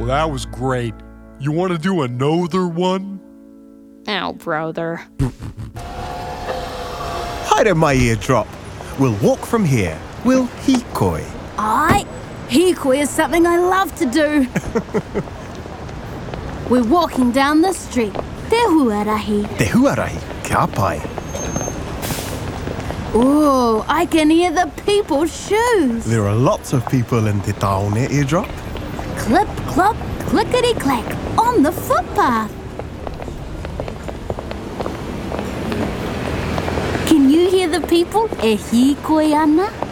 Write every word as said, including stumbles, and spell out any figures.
Well, that was great. You want to do another one? Oh, brother. Hide in my eardrop. We'll walk from here. We'll hikoi. Aye, hikoi is something I love to do. We're walking down the street. Te huarahi. Te huarahi, kia pai. Oh, I can hear the people's shoes. There are lots of people in Te Taone eardrop. Clip, clop, clickety-clack on the footpath. Can you hear the people e hikoi ana?